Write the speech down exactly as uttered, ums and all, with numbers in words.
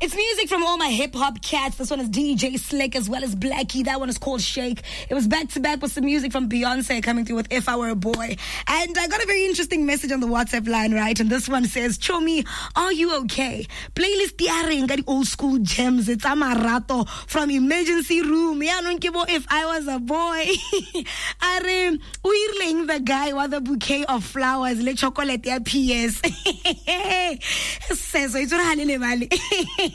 It's music from all my hip-hop cats. This one is D J Slick as well as Blackie. That one is called Shake. It was back-to-back with some music from Beyonce coming through with If I Were a Boy. And I got a very interesting message on the WhatsApp line, right? And this one says, Chomi, are you okay? Playlist tiaring got the old school gems. It's Amarato from Emergency Room. Yeah, no kibo If I Was a Boy. Are uirling the guy with a bouquet of flowers, le chocolate ya P S. Says so it's really valley.